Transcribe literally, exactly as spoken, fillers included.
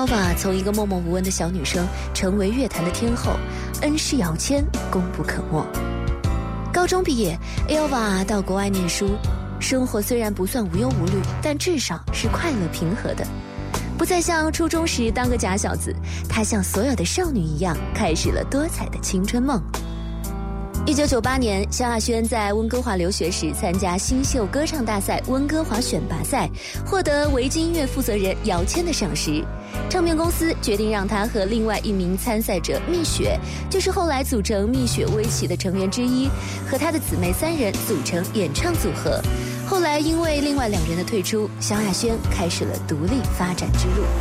Elva 从一个默默无闻的小女生成为乐坛的天后，恩师姚谦功不可没。高中毕业 Elva 到国外念书，生活虽然不算无忧无虑，但至少是快乐平和的。不再像初中时当个假小子，她像所有的少女一样，开始了多彩的青春梦。一九九八年，萧亚轩在温哥华留学时参加新秀歌唱大赛温哥华选拔赛，获得维京音乐负责人姚谦的赏识。唱片公司决定让他和另外一名参赛者蜜雪，就是后来组成蜜雪薇琪的成员之一，和他的姊妹三人组成演唱组合。后来因为另外两人的退出，萧亚轩开始了独立发展之路。